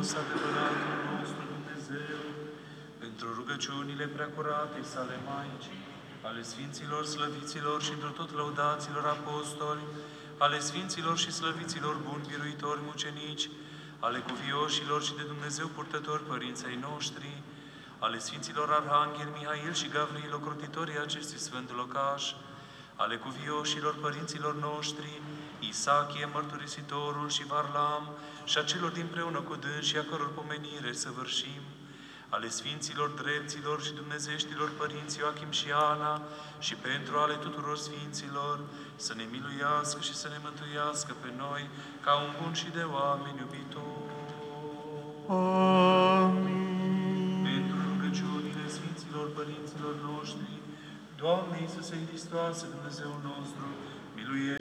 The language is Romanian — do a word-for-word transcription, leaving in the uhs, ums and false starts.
Hristos, adevăratul nostru Dumnezeu, pentru rugăciunile preacurate sale Maici, ale Sfinților, Slăviților și întru tot lăudaților apostoli, ale Sfinților și Slăviților buni biruitori mucenici, ale cuvioșilor și de Dumnezeu purtători părinței noștri, ale Sfinților Arhanghel Mihail și Gavril, ocrotitorii acestui sfânt locaș, ale cuvioșilor părinților noștri, Isachie, mărturisitorul și Varlam, și a celor dinpreună cu dânsi, a căror pomenire săvârșim, ale Sfinților drepților și dumnezeștilor părinți Ioachim și Ana, și pentru ale tuturor Sfinților, să ne miluiască și să ne mântuiască pe noi, ca un bun și de oameni iubitori. Amin. Pentru rugăciunile Sfinților părinților noștri, Doamne Iisuse Hristoase, Dumnezeul nostru, miluiește!